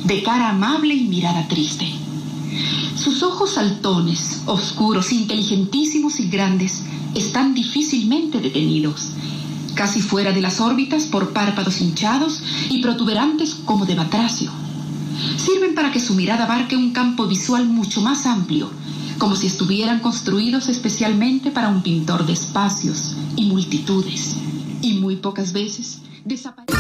de cara amable y mirada triste. Sus ojos saltones, oscuros, inteligentísimos y grandes, están difícilmente detenidos, casi fuera de las órbitas por párpados hinchados y protuberantes como de batracio. Sirven para que su mirada abarque un campo visual mucho más amplio, como si estuvieran construidos especialmente para un pintor de espacios y multitudes, y muy pocas veces desaparecen.